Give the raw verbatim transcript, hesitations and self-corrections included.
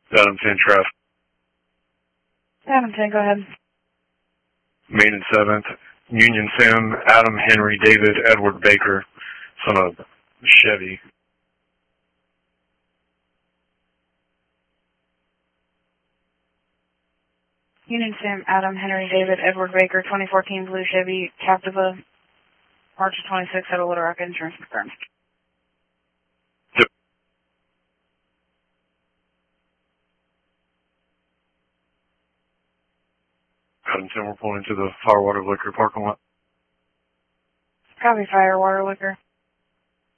Adam ten traffic. Adam ten, go ahead. Main and seventh. Union Sim, Adam Henry David Edward Baker, son of Chevy. Union Sim, Adam Henry David Edward Baker, twenty fourteen Blue Chevy Captiva, March twenty-sixth, at a Little Rock Insurance confirmed. Yep. Adam ten, we're pulling into the Firewater Liquor parking lot. Copy, Firewater Liquor.